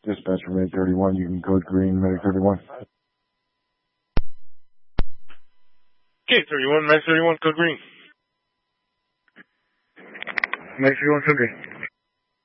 Dispatch from 831. You can code green, medic 31. K31, medic 31, code green. Medic 31, code green.